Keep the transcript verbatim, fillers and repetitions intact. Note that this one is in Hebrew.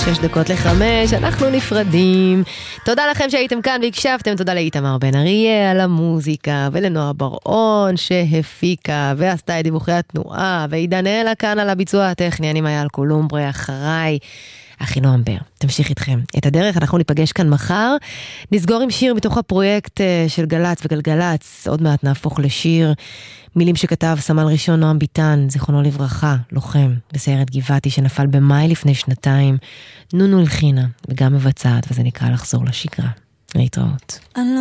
שש דקות לחמש, אנחנו נפרדים. תודה לכם שהייתם כאן והקשבתם, תודה לאיתמר בן אריה על המוזיקה, ולנועה בר-און שהפיקה ועשתה את דיווחי התנועה, ועידנאלה כאן על הביצוע הטכני, אני מאיה אלקולומברי, אחריי אחינועם בר. תמשיך איתכם את הדרך, אנחנו ניפגש כאן מחר, נסגור עם שיר מתוך הפרויקט של גלץ וגלגלץ, עוד מעט נהפוך לשיר, מילים שכתב סמל ראשון נועם ביטן, זיכרונו לברכה, לוחם בסיירת גבעתי שנפל במאי לפני שנתיים, נונו הלחינה וגם מבצעת, וזה נקרא לחזור לשגרה. להתראות.